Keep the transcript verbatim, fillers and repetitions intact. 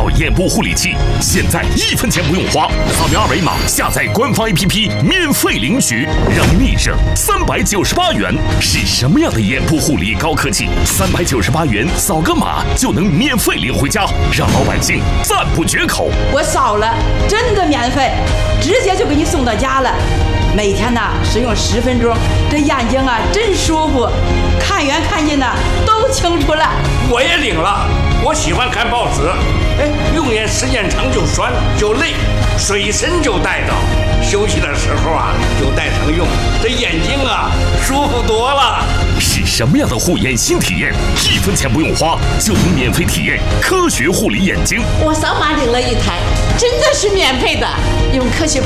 秒眼部护理器，现在一分钱不用花，扫描二维码下载官方 A P P 免费领取，让逆省三百九十八元。是什么样的眼部护理高科技？三百九十八元扫个码就能免费领回家，让老百姓赞不绝口。 我扫了，真的免费，直接就给你送到家了。每天呢使用十分钟，这眼睛啊真舒服，看远看近呢都清楚了。 我也领了，我喜欢看报纸，哎，用眼时间长就酸就累，水参就带着，休息的时候啊就带上用，这眼睛啊舒服多了。 是什么样的护眼新体验？一分钱不用花就能免费体验科学护理眼睛。 我扫码领了一台，真的是免费的，用科学。